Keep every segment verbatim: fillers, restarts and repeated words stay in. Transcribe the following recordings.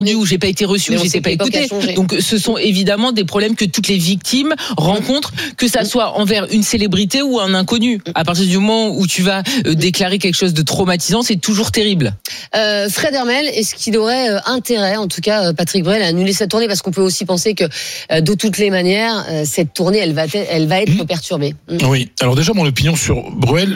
ou j'ai pas été reçu, ou j'étais pas écouté. Donc ce sont évidemment des problèmes que toutes les victimes rencontrent, que ça soit envers une célébrité ou un inconnu. À partir du moment où tu vas euh, déclarer quelque chose de traumatisant, c'est toujours terrible. Euh, Fred Hermel, est-ce qu'il aurait euh, intérêt, en tout cas euh, Patrick Bruel, à annuler cette tournée, parce qu'on peut aussi penser que euh, de toutes les manières, euh, cette tournée, elle va, t- elle va être mmh. perturbée. Mmh. Oui. Alors déjà, mon opinion sur Bruel,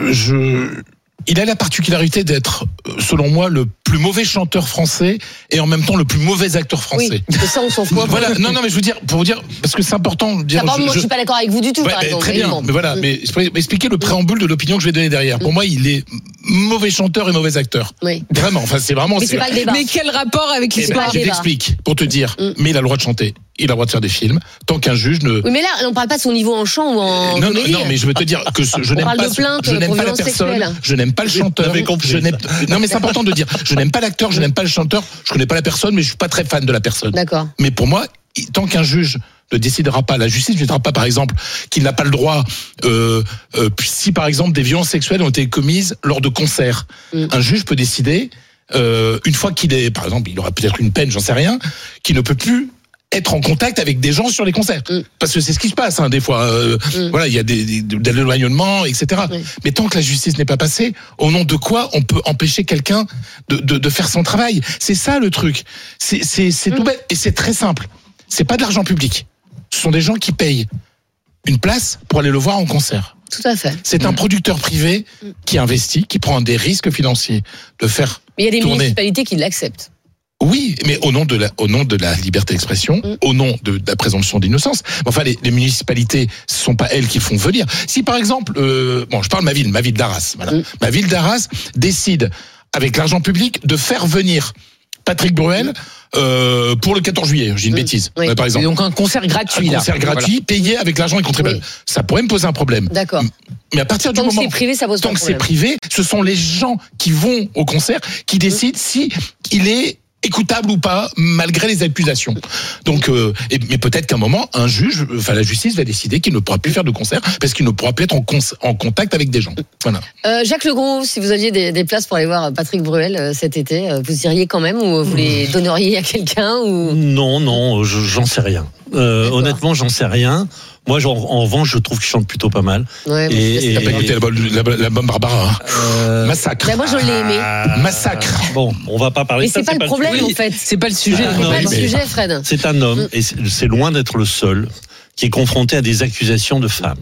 je il a la particularité d'être, selon moi, le plus mauvais chanteur français et en même temps le plus mauvais acteur français. Oui, parce que ça, on s'en fout. Voilà. Non, non, mais je veux dire, pour vous dire, parce que c'est important de dire. D'abord, je, moi, je, je suis pas d'accord avec vous du tout, ouais, par exemple. Très bien, mais voilà, mmh. mais expliquer le préambule de l'opinion que je vais donner derrière. Mmh. Pour moi, il est mauvais chanteur et mauvais acteur. Oui. Vraiment, enfin, c'est vraiment. Mais c'est, c'est pas le débat. Mais quel rapport avec l'histoire? Je t'explique, pour te dire, mmh. mais il a le droit de chanter. Il a le droit de faire des films, tant qu'un juge ne. Oui, mais là, on parle pas de son niveau en chant ou en. Non, non, non, mais je veux te dire que ce, je, n'aime pas, plainte, je n'aime pas la personne, sexuelle. Je n'aime pas le chanteur. Je n'aime, non, mais c'est important de dire, je n'aime pas l'acteur, je n'aime pas le chanteur, je connais pas la personne, mais je suis pas très fan de la personne. D'accord. Mais pour moi, tant qu'un juge ne décidera pas, la justice ne décidera pas, par exemple, qu'il n'a pas le droit, euh, euh, si par exemple des violences sexuelles ont été commises lors de concerts, mm. un juge peut décider, euh, une fois qu'il est, par exemple, il aura peut-être une peine, j'en sais rien, qu'il ne peut plus être en contact avec des gens sur les concerts, mm. parce que c'est ce qui se passe hein, des fois. Euh, mm. Voilà, il y a des, des, de l'éloignement, et cetera. Mm. Mais tant que la justice n'est pas passée, au nom de quoi on peut empêcher quelqu'un de, de, de faire son travail? C'est ça le truc. C'est, c'est, c'est mm. tout bête et c'est très simple. C'est pas de l'argent public. Ce sont des gens qui payent une place pour aller le voir en concert. Tout à fait. C'est mmh. un producteur privé qui investit, qui prend des risques financiers de faire Mais il y a des tourner. municipalités qui l'acceptent. Oui, mais au nom de la, au nom de la liberté d'expression, mmh. au nom de, de la présomption d'innocence. Enfin, les, les municipalités, ce sont pas elles qui font venir. Si par exemple, euh, bon, je parle de ma ville, ma ville d'Arras. Voilà. Mmh. Ma ville d'Arras décide, avec l'argent public, de faire venir Patrick Bruel euh, pour le quatorze juillet, j'ai une mmh. bêtise, oui. euh, par exemple. Et donc un concert gratuit, un là. concert gratuit, voilà. payé avec l'argent des contribuables. Oui. Ça pourrait me poser un problème. D'accord. Mais à partir du tant moment que c'est privé, ça pose tant pas que de problème. c'est privé, ce sont les gens qui vont au concert qui décident mmh. si il est écoutable ou pas, malgré les accusations. Donc, euh, et, mais peut-être qu'à un moment, un juge, enfin la justice va décider qu'il ne pourra plus faire de concert parce qu'il ne pourra plus être en, con, en contact avec des gens. Voilà. Euh, Jacques Legros, si vous aviez des, des places pour aller voir Patrick Bruel euh, cet été, euh, vous iriez quand même ou vous les donneriez à quelqu'un ou... Non, non, je, j'en sais rien. Euh, honnêtement, j'en sais rien. Moi, en, en revanche, je trouve qu'il chante plutôt pas mal. Ouais, et, et, t'as pas écouté l'album Barbara hein. euh, Massacre. Ben moi, je l'ai aimé. Massacre. Bon, on va pas parler mais de ça. Mais c'est, c'est pas le problème, le en fait. C'est pas le sujet. C'est pas le sujet, Fred. C'est un homme, mm. et c'est, c'est loin d'être le seul, qui est confronté à des accusations de femmes.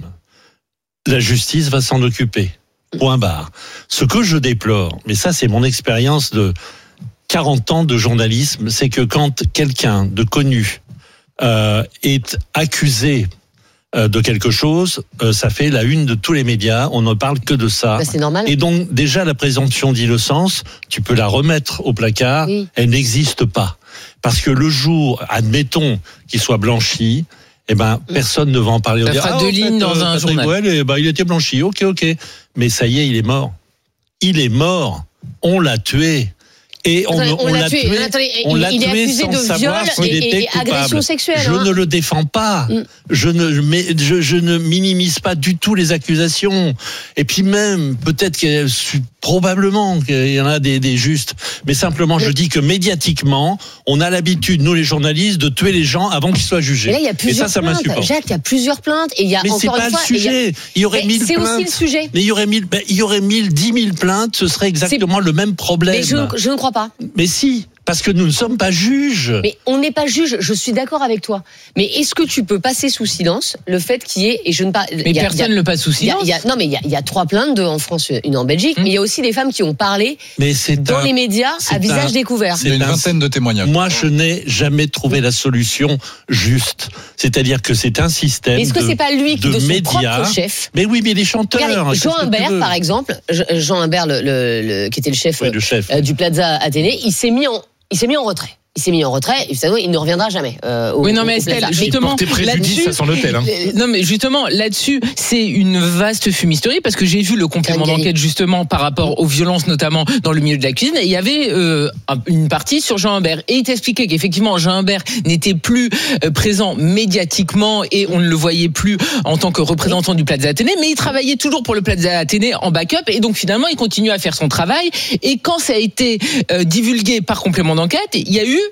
La justice va s'en occuper. Point barre. Ce que je déplore, mais ça, c'est mon expérience de quarante ans de journalisme, c'est que quand quelqu'un de connu euh, est accusé de quelque chose, ça fait la une de tous les médias, on ne parle que de ça. Bah, c'est normal. Et donc, déjà, la présomption d'innocence, tu peux la remettre au placard, oui. elle n'existe pas. Parce que le jour, admettons, qu'il soit blanchi, eh ben, mmh. personne ne va en parler. Ça fera dire, deux ah, lignes fait, dans euh, un Patrick journal. Bruel, eh ben, il était blanchi, ok, ok. Mais ça y est, il est mort. Il est mort. On l'a tué. Et on, attendez, on, on l'a, l'a tué. tué, Attendez, on il, l'a il tué est accusé sans de savoir viol s'il et, était et, et agression sexuelle. Je hein. ne le défends pas. Mm. Je ne, mais je, je ne minimise pas du tout les accusations. Et puis même, peut-être que probablement qu'il y en a des, des justes, mais simplement, je dis que médiatiquement, on a l'habitude, nous les journalistes, de tuer les gens avant qu'ils soient jugés. Et là, il y a plusieurs et ça, ça plaintes. m'insupporte. Jacques, il y a plusieurs plaintes et il y a mais encore c'est pas une fois, le sujet. Il y, a... il y aurait mais mille c'est plaintes. aussi le sujet. Mais il y aurait mille, ben, il y aurait mille, dix mille plaintes, ce serait exactement c'est... le même problème. Mais je, je ne crois pas. Mais si. Parce que nous ne sommes pas juges. Mais on n'est pas juge, je suis d'accord avec toi. Mais est-ce que tu peux passer sous silence le fait qu'il y ait, et je ne pas, mais personne ne le passe sous silence. Y a, y a, non, mais il y a, y a trois plaintes, deux en France, une en Belgique, mmh. mais il y a aussi des femmes qui ont parlé mais c'est dans un, les médias à visage un, découvert. Il y a une vingtaine de témoignages. Moi, je n'ai jamais trouvé la solution juste. C'est-à-dire que c'est un système. Mais est-ce que de, c'est pas lui de de son médias. propre chef? Mais oui, mais les chanteurs. Regardez, Jean Imbert, par exemple, Jean Imbert, le, le, le, qui était le chef, oui, le chef. Euh, du Plaza Athénée, il s'est mis en Il s'est mis en retrait. Il s'est mis en retrait. Et il ne reviendra jamais. Euh, au, oui, non, mais au Estelle, Plaza. justement, là-dessus, à son hôtel. Hein. Non, mais justement, là-dessus, c'est une vaste fumisterie parce que j'ai vu le complément d'enquête justement par rapport aux violences, notamment dans le milieu de la cuisine. Et il y avait euh, une partie sur Jean Imbert et il t'expliquait qu'effectivement Jean Imbert n'était plus euh, présent médiatiquement et on ne le voyait plus en tant que représentant du Plaza Athénée, mais il travaillait toujours pour le Plaza Athénée en backup et donc finalement il continue à faire son travail. Et quand ça a été euh, divulgué par complément d'enquête, il y a eu